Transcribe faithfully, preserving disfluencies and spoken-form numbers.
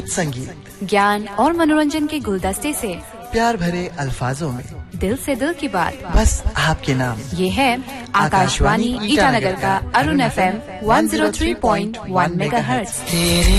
संगीत, ज्ञान और मनोरंजन के गुलदस्ते से प्यार भरे अल्फाजों में दिल से दिल की बात, बस आपके नाम। ये है आकाशवाणी ईटानगर का Arun F M one zero three point one megahertz.